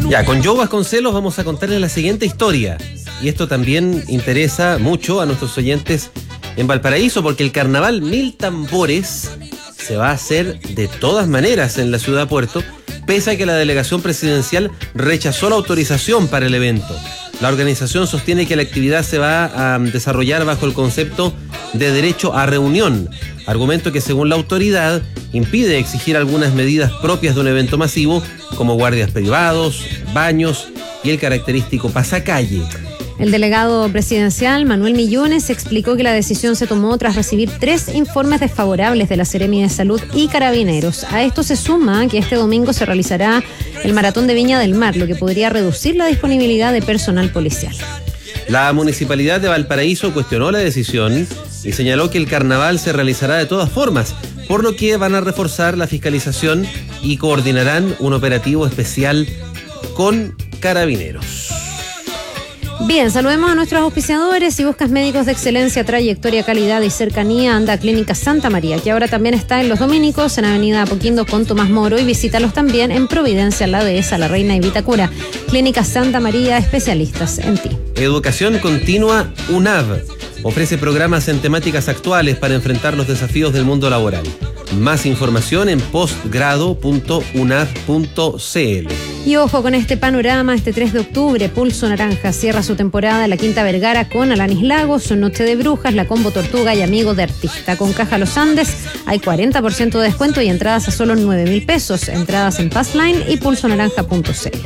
Ya, con Joe Vasconcelos vamos a contarles la siguiente historia. Y esto también interesa mucho a nuestros oyentes en Valparaíso, porque el carnaval Mil Tambores se va a hacer de todas maneras en la ciudad Puerto, pese a que la delegación presidencial rechazó la autorización para el evento. La organización sostiene que la actividad se va a desarrollar bajo el concepto de derecho a reunión, argumento que según la autoridad impide exigir algunas medidas propias de un evento masivo, como guardias privados, baños y el característico pasacalle. El delegado presidencial, Manuel Millones, explicó que la decisión se tomó tras recibir 3 informes desfavorables de la Seremi de Salud y Carabineros. A esto se suma que este domingo se realizará el Maratón de Viña del Mar, lo que podría reducir la disponibilidad de personal policial. La Municipalidad de Valparaíso cuestionó la decisión y señaló que el carnaval se realizará de todas formas, por lo que van a reforzar la fiscalización y coordinarán un operativo especial con Carabineros. Bien, saludemos a nuestros auspiciadores. Si buscas médicos de excelencia, trayectoria, calidad y cercanía, anda a Clínica Santa María, que ahora también está en Los Dominicos, en Avenida Apoquindo con Tomás Moro, y visítalos también en Providencia, La Dehesa, La Reina y Vitacura. Clínica Santa María, especialistas en ti. Educación Continua UNAV ofrece programas en temáticas actuales para enfrentar los desafíos del mundo laboral. Más información en postgrado.unav.cl. Y ojo con este panorama, este 3 de octubre, Pulso Naranja cierra su temporada en la Quinta Vergara con Alanis Lagos, su Noche de Brujas, La Combo Tortuga y Amigo de Artista. Con Caja Los Andes hay 40% de descuento y entradas a solo 9.000 pesos. Entradas en Passline y pulsonaranja.cl.